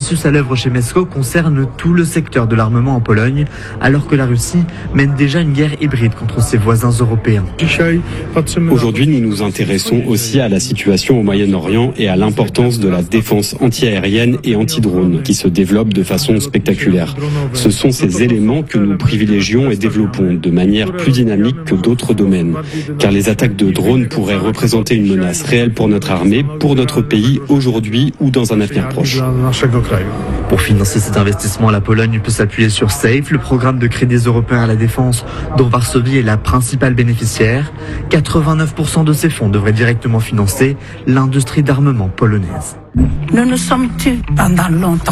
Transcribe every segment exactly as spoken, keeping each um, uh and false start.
processus à l'œuvre chez Mesco concerne tout le secteur de l'armement en Pologne, alors que la Russie mène déjà une guerre hybride contre ses voisins européens. Aujourd'hui, nous nous intéressons aussi à la situation au Moyen-Orient et à l'importance de la défense antiaérienne et anti-drone qui se développe de façon spectaculaire. Ce sont ces éléments que nous privilégions et développons de manière plus dynamique que d'autres domaines, car les attaques de drones pourraient représenter une menace réelle pour notre armée, pour notre pays aujourd'hui ou dans un avenir proche. Pour financer cet investissement, la Pologne peut s'appuyer sur SAFE, le programme de crédits européens à la défense dont Varsovie est la principale bénéficiaire. quatre-vingt-neuf pour cent de ces fonds devraient directement financer l'industrie d'armement polonaise. Nous nous sommes tus pendant longtemps.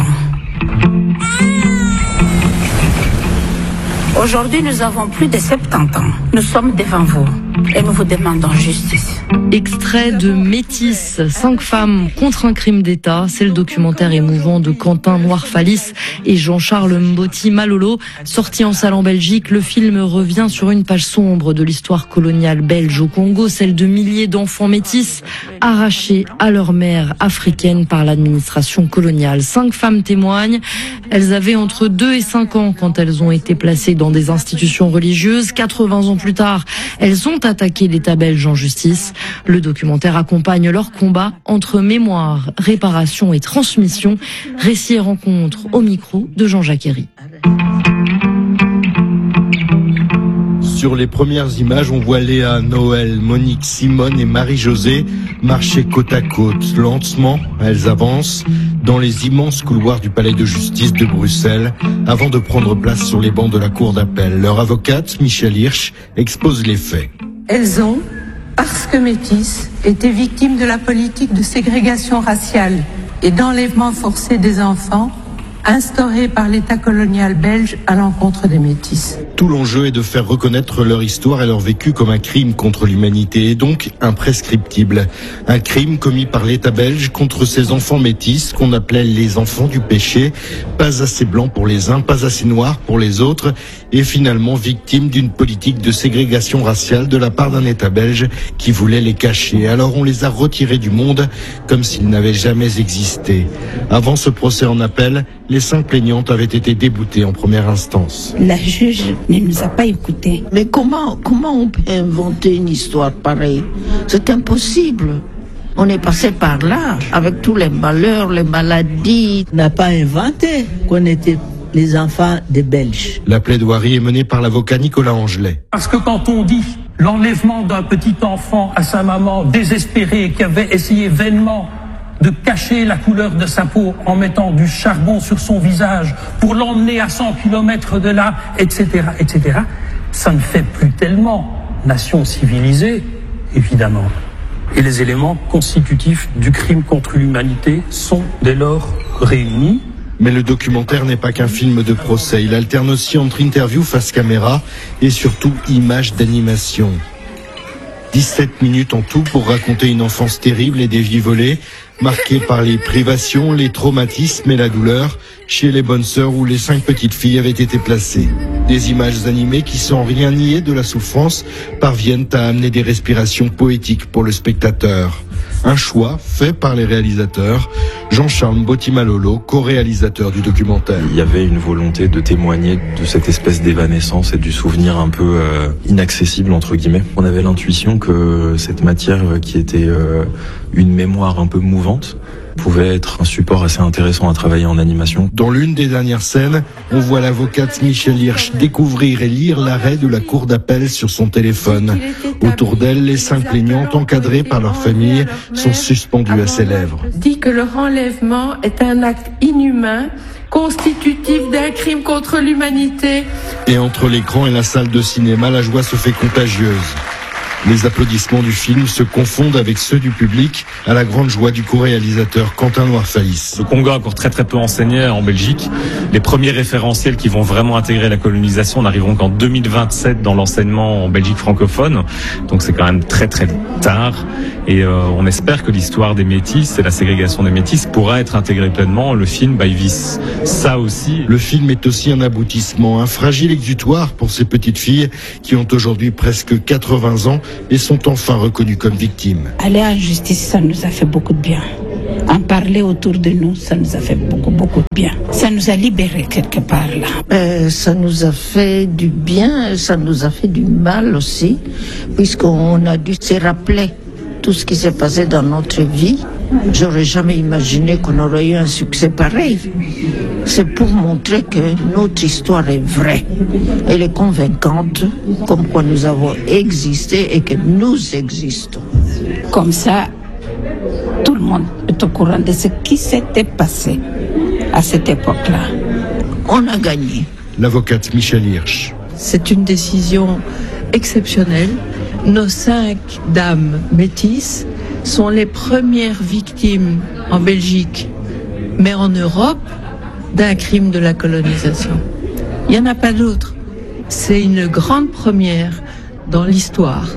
Aujourd'hui, nous avons plus de soixante-dix ans. Nous sommes devant vous et nous vous demandons justice. Extrait de Métis, cinq femmes contre un crime d'État. C'est le documentaire émouvant de Quentin Noir-Fallis et Jean-Charles Mboti Malolo. Sorti en salle en Belgique, le film revient sur une page sombre de l'histoire coloniale belge au Congo, celle de milliers d'enfants métis arrachés à leur mère africaine par l'administration coloniale. Cinq femmes témoignent. Elles avaient entre deux et cinq ans quand elles ont été placées dans des institutions religieuses. quatre-vingts ans plus tard, elles ont attaqué l'État belge en justice. Le documentaire accompagne leur combat entre mémoire, réparation et transmission. Récit et rencontre au micro de Jean-Jacques Herry. Sur les premières images, on voit Léa, Noël, Monique, Simone et Marie-Josée marcher côte à côte. Lentement, elles avancent dans les immenses couloirs du palais de justice de Bruxelles avant de prendre place sur les bancs de la cour d'appel. Leur avocate, Michel Hirsch, expose les faits. Elles ont, parce que métisses, été victimes de la politique de ségrégation raciale et d'enlèvement forcé des enfants instaurée par l'État colonial belge à l'encontre des métis. Tout l'enjeu est de faire reconnaître leur histoire et leur vécu comme un crime contre l'humanité et donc imprescriptible. Un crime commis par l'État belge contre ces enfants métis qu'on appelait les enfants du péché, pas assez blancs pour les uns, pas assez noirs pour les autres, et finalement victimes d'une politique de ségrégation raciale de la part d'un État belge qui voulait les cacher. Alors on les a retirés du monde comme s'ils n'avaient jamais existé. Avant ce procès en appel, les cinq plaignantes avaient été déboutées en première instance. La juge ne nous a pas écoutés. Mais comment, comment on peut inventer une histoire pareille? C'est impossible. On est passé par là, avec tous les malheurs, les maladies. On n'a pas inventé qu'on était les enfants des Belges. La plaidoirie est menée par l'avocat Nicolas Angelet. Parce que quand on dit l'enlèvement d'un petit enfant à sa maman désespérée qui avait essayé vainement de cacher la couleur de sa peau en mettant du charbon sur son visage pour l'emmener à cent kilomètres de là, et cetera, et cetera, ça ne fait plus tellement nation civilisée, évidemment. Et les éléments constitutifs du crime contre l'humanité sont dès lors réunis. Mais le documentaire n'est pas qu'un film de procès. Il alterne aussi entre interview face caméra et surtout images d'animation. dix-sept minutes en tout pour raconter une enfance terrible et des vies volées, marquée par les privations, les traumatismes et la douleur, chez les bonnes sœurs où les cinq petites filles avaient été placées. Des images animées qui, sans rien nier de la souffrance, parviennent à amener des respirations poétiques pour le spectateur. Un choix fait par les réalisateurs, Jean-Charles Mboti Malolo, co-réalisateur du documentaire. Il y avait une volonté de témoigner de cette espèce d'évanescence et du souvenir un peu euh, inaccessible, entre guillemets. On avait l'intuition que cette matière qui était euh, une mémoire un peu mouvante pouvait être un support assez intéressant à travailler en animation. Dans l'une des dernières scènes, on voit l'avocate Michel Hirsch découvrir et lire l'arrêt de la cour d'appel sur son téléphone. Autour d'elle, les cinq plaignantes, encadrées par leur famille, sont suspendues à ses lèvres. Dit que leur enlèvement est un acte inhumain, constitutif d'un crime contre l'humanité. Et entre l'écran et la salle de cinéma, la joie se fait contagieuse. Les applaudissements du film se confondent avec ceux du public, à la grande joie du co-réalisateur Quentin Noir-Fallis. Le Congo a encore très très peu enseigné en Belgique. Les premiers référentiels qui vont vraiment intégrer la colonisation n'arriveront qu'en deux mille vingt-sept dans l'enseignement en Belgique francophone. Donc c'est quand même très très tard. Et euh, on espère que l'histoire des métis et la ségrégation des métis pourra être intégrée pleinement. Le film, bah, il vise ça aussi. Le film est aussi un aboutissement, un fragile exutoire pour ces petites filles qui ont aujourd'hui presque quatre-vingts ans et sont enfin reconnues comme victimes. Aller en justice, ça nous a fait beaucoup de bien. En parler autour de nous, ça nous a fait beaucoup, beaucoup de bien. Ça nous a libérés quelque part là. Euh, ça nous a fait du bien, ça nous a fait du mal aussi, puisqu'on a dû se rappeler tout ce qui s'est passé dans notre vie. J'aurais jamais imaginé qu'on aurait eu un succès pareil. C'est pour montrer que notre histoire est vraie. Elle est convaincante, comme quoi nous avons existé et que nous existons. Comme ça, tout le monde est au courant de ce qui s'était passé à cette époque-là. On a gagné. L'avocate Michèle Hirsch. C'est une décision exceptionnelle. Nos cinq dames métisses sont les premières victimes en Belgique, mais en Europe, d'un crime de la colonisation. Il n'y en a pas d'autre. C'est une grande première dans l'histoire.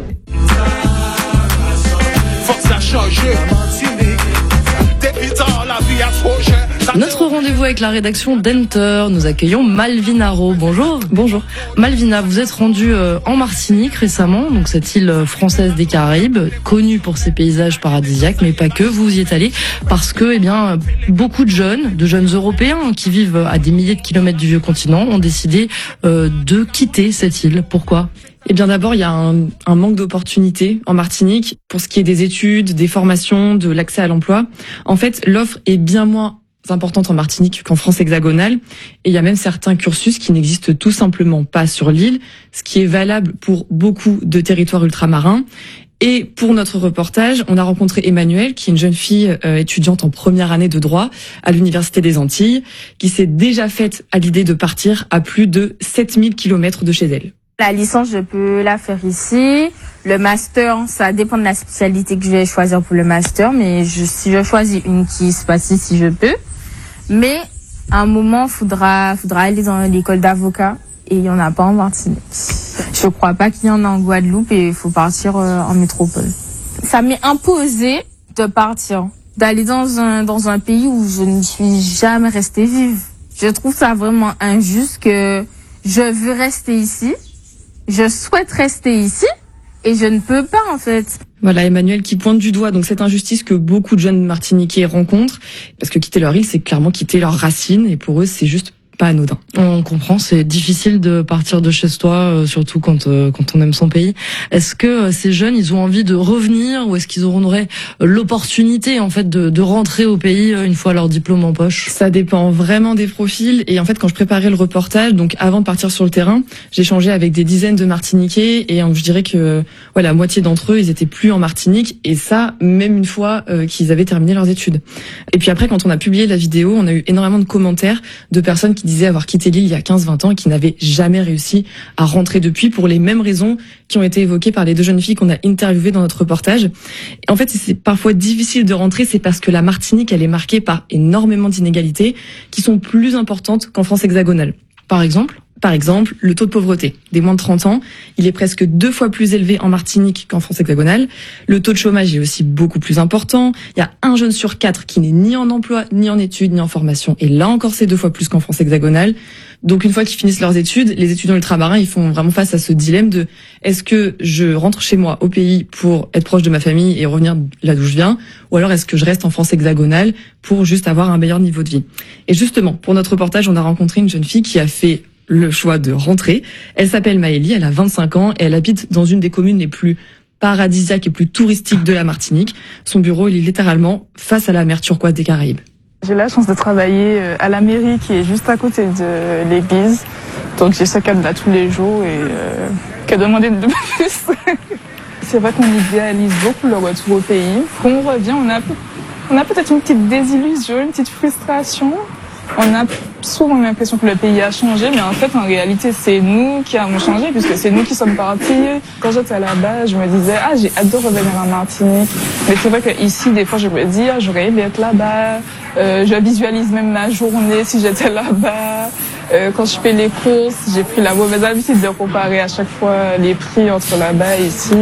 Notre rendez-vous avec la rédaction d'Enter, nous accueillons Malvina Rowe. Bonjour. Bonjour. Malvina, vous êtes rendue en Martinique récemment, donc cette île française des Caraïbes, connue pour ses paysages paradisiaques, mais pas que. Vous y êtes allée parce que, eh bien, beaucoup de jeunes, de jeunes Européens qui vivent à des milliers de kilomètres du vieux continent, ont décidé euh, de quitter cette île. Pourquoi ? Eh bien d'abord, il y a un, un manque d'opportunités en Martinique pour ce qui est des études, des formations, de l'accès à l'emploi. En fait, l'offre est bien moins importante en Martinique qu'en France hexagonale. Et il y a même certains cursus qui n'existent tout simplement pas sur l'île, ce qui est valable pour beaucoup de territoires ultramarins. Et pour notre reportage, on a rencontré Emmanuelle, qui est une jeune fille euh, étudiante en première année de droit à l'Université des Antilles, qui s'est déjà faite à l'idée de partir à plus de sept mille kilomètres de chez elle. La licence, je peux la faire ici. Le master, ça dépend de la spécialité que je vais choisir pour le master. Mais je, si je choisis une qui se passe ici, je peux. Mais à un moment, faudra, faudra aller dans l'école d'avocat. Et il n'y en a pas en Martinique. Je crois pas qu'il y en a en Guadeloupe et il faut partir euh, en métropole. Ça m'est imposé de partir, d'aller dans un, dans un pays où je ne suis jamais restée vive. Je trouve ça vraiment injuste que je veux rester ici. Je souhaite rester ici et je ne peux pas en fait. Voilà, Emmanuel qui pointe du doigt donc cette injustice que beaucoup de jeunes Martiniquais rencontrent, parce que quitter leur île, c'est clairement quitter leurs racines et pour eux, c'est juste pas anodin. On comprend, c'est difficile de partir de chez soi, euh, surtout quand euh, quand on aime son pays. Est-ce que euh, ces jeunes, ils ont envie de revenir ou est-ce qu'ils auront euh, l'opportunité en fait de, de rentrer au pays euh, une fois leur diplôme en poche ? Ça dépend vraiment des profils et en fait quand je préparais le reportage, donc avant de partir sur le terrain, j'ai échangé avec des dizaines de Martiniquais et euh, je dirais que ouais, la moitié d'entre eux, ils étaient plus en Martinique et ça même une fois euh, qu'ils avaient terminé leurs études. Et puis après quand on a publié la vidéo, on a eu énormément de commentaires de personnes qui disaient avoir quitté l'île il y a quinze vingt ans et qui n'avaient jamais réussi à rentrer depuis pour les mêmes raisons qui ont été évoquées par les deux jeunes filles qu'on a interviewées dans notre reportage. Et en fait, c'est parfois difficile de rentrer, c'est parce que la Martinique, elle est marquée par énormément d'inégalités qui sont plus importantes qu'en France hexagonale. Par exemple, Par exemple, le taux de pauvreté des moins de trente ans, il est presque deux fois plus élevé en Martinique qu'en France hexagonale. Le taux de chômage est aussi beaucoup plus important. Il y a un jeune sur quatre qui n'est ni en emploi, ni en études, ni en formation. Et là encore, c'est deux fois plus qu'en France hexagonale. Donc une fois qu'ils finissent leurs études, les étudiants ultramarins, ils font vraiment face à ce dilemme de est-ce que je rentre chez moi au pays pour être proche de ma famille et revenir là d'où je viens, ou alors est-ce que je reste en France hexagonale pour juste avoir un meilleur niveau de vie. Et justement, pour notre reportage, on a rencontré une jeune fille qui a fait le choix de rentrer. Elle s'appelle Maëlie, elle a vingt-cinq ans et elle habite dans une des communes les plus paradisiaques et plus touristiques de la Martinique. Son bureau, il est littéralement face à la mer turquoise des Caraïbes. J'ai la chance de travailler à la mairie qui est juste à côté de l'église. Donc j'ai ce cadre-là tous les jours et euh, que demander de plus. C'est vrai qu'on idéalise beaucoup le retour au pays. Quand on revient, on a, on a peut-être une petite désillusion, une petite frustration. On a souvent l'impression que le pays a changé, mais en fait, en réalité, c'est nous qui avons changé, puisque c'est nous qui sommes partis. Quand j'étais là-bas, je me disais, ah, j'ai hâte de revenir en Martinique. Mais c'est vrai qu'ici, des fois, je me dis, ah, j'aurais aimé être là-bas. Euh, je visualise même ma journée si j'étais là-bas. Euh, quand je fais les courses, j'ai pris la mauvaise habitude de comparer à chaque fois les prix entre là-bas et ici.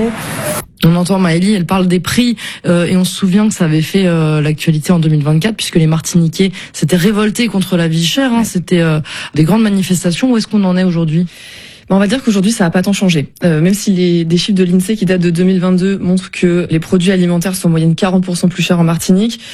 On entend Maëlie, elle parle des prix euh, et on se souvient que ça avait fait euh, l'actualité en deux mille vingt-quatre puisque les Martiniquais s'étaient révoltés contre la vie chère. Hein, c'était euh, des grandes manifestations. Où est-ce qu'on en est aujourd'hui ? On va dire qu'aujourd'hui, ça n'a pas tant changé. Euh, même si les des chiffres de l'INSEE qui datent de deux mille vingt-deux montrent que les produits alimentaires sont en moyenne quarante pour cent plus chers en Martinique,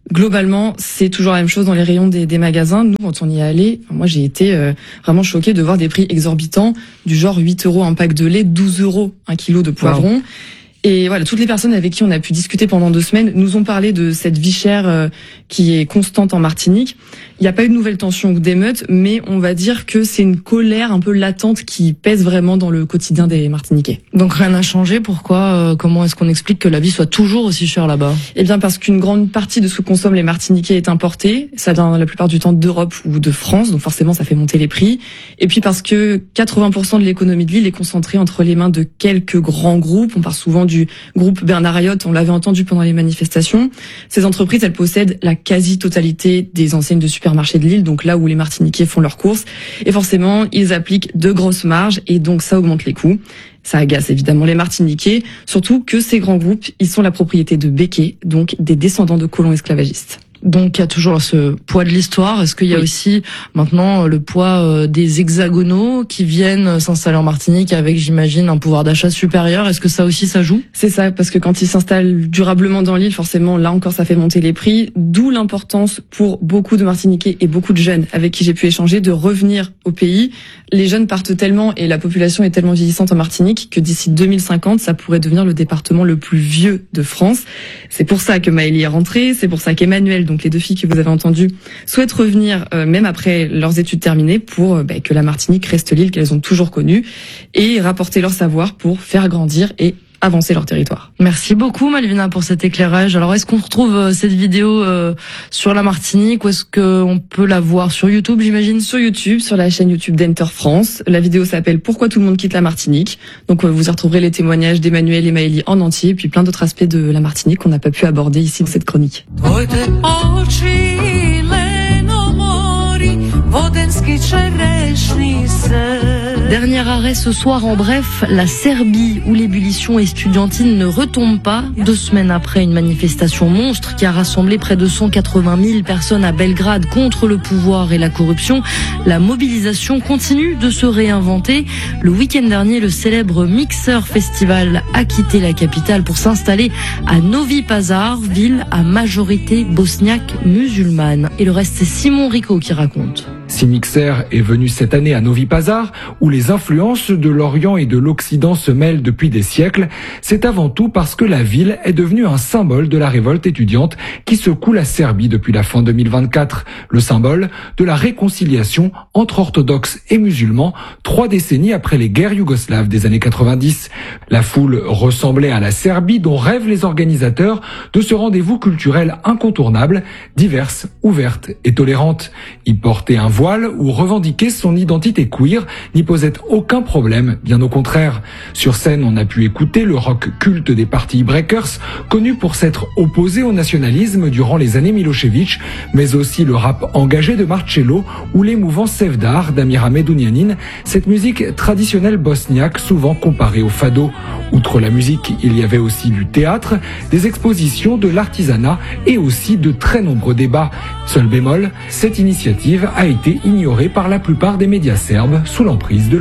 Globalement, c'est toujours la même chose dans les rayons des, des magasins. Nous, quand on y est allé, moi j'ai été euh, vraiment choquée de voir des prix exorbitants, du genre huit euros un pack de lait, douze euros un kilo de poivrons. Wow. Et voilà, toutes les personnes avec qui on a pu discuter pendant deux semaines nous ont parlé de cette vie chère euh, qui est constante en Martinique. Il n'y a pas eu de nouvelles tensions ou d'émeutes, mais on va dire que c'est une colère un peu latente qui pèse vraiment dans le quotidien des Martiniquais. Donc rien n'a changé. Pourquoi euh, Comment est-ce qu'on explique que la vie soit toujours aussi chère là-bas? Eh bien parce qu'une grande partie de ce que consomment les Martiniquais est importée. Ça vient la plupart du temps d'Europe ou de France, donc forcément ça fait monter les prix. Et puis parce que quatre-vingts pour cent de l'économie de l'île est concentrée entre les mains de quelques grands groupes. On parle souvent du groupe Bernard Ayotte, on l'avait entendu pendant les manifestations. Ces entreprises, elles possèdent la quasi-totalité des enseignes de supermarchés de l'île, donc là où les Martiniquais font leurs courses. Et forcément, ils appliquent de grosses marges et donc ça augmente les coûts. Ça agace évidemment les Martiniquais, surtout que ces grands groupes, ils sont la propriété de béquets, donc des descendants de colons esclavagistes. Donc il y a toujours ce poids de l'histoire. Est-ce qu'il y a oui. aussi maintenant le poids des hexagonaux qui viennent s'installer en Martinique avec, j'imagine, un pouvoir d'achat supérieur? Est-ce que ça aussi ça joue? C'est ça, parce que quand ils s'installent durablement dans l'île, forcément là encore ça fait monter les prix. D'où l'importance pour beaucoup de Martiniquais et beaucoup de jeunes avec qui j'ai pu échanger de revenir au pays. Les jeunes partent tellement et la population est tellement vieillissante en Martinique que d'ici deux mille cinquante, ça pourrait devenir le département le plus vieux de France. C'est pour ça que Maëlie est rentrée, c'est pour ça qu'Emmanuel, donc les deux filles que vous avez entendues, souhaitent revenir euh, même après leurs études terminées pour euh, bah, que la Martinique reste l'île qu'elles ont toujours connue et rapporter leur savoir pour faire grandir et avancer leur territoire. Merci beaucoup Malvina pour cet éclairage. Alors est-ce qu'on retrouve euh, cette vidéo euh, sur la Martinique ou est-ce qu'on peut la voir sur YouTube, j'imagine? Sur YouTube, sur la chaîne YouTube d'Enter France. La vidéo s'appelle Pourquoi tout le monde quitte la Martinique. Donc euh, vous y retrouverez les témoignages d'Emmanuel et Maëlie en entier, puis plein d'autres aspects de la Martinique qu'on n'a pas pu aborder ici dans cette chronique. Dernier arrêt ce soir en bref, la Serbie où l'ébullition estudiantine ne retombe pas. Deux semaines après une manifestation monstre qui a rassemblé près de cent quatre-vingt mille personnes à Belgrade contre le pouvoir et la corruption, la mobilisation continue de se réinventer. Le week-end dernier, le célèbre Mixer Festival a quitté la capitale pour s'installer à Novi Pazar, ville à majorité bosniaque musulmane. Et le reste, c'est Simon Rico qui raconte. Si Mixer est venu cette année à Novi Pazar, où les influences de l'Orient et de l'Occident se mêlent depuis des siècles, c'est avant tout parce que la ville est devenue un symbole de la révolte étudiante qui secoue la Serbie depuis la fin deux mille vingt-quatre. Le symbole de la réconciliation entre orthodoxes et musulmans, trois décennies après les guerres yougoslaves des années quatre-vingt-dix. La foule ressemblait à la Serbie dont rêvent les organisateurs de ce rendez-vous culturel incontournable, diverse, ouverte et tolérante. Y porter un voile ou revendiquer son identité queer n'y posait aucun problème, bien au contraire. Sur scène, on a pu écouter le rock culte des Party Breakers, connu pour s'être opposé au nationalisme durant les années Milosevic, mais aussi le rap engagé de Marcello ou l'émouvant Sevdar d'Amira Medounianin, cette musique traditionnelle bosniaque souvent comparée au fado. Outre la musique, il y avait aussi du théâtre, des expositions, de l'artisanat et aussi de très nombreux débats. Seul bémol, cette initiative a été ignorée par la plupart des médias serbes sous l'emprise de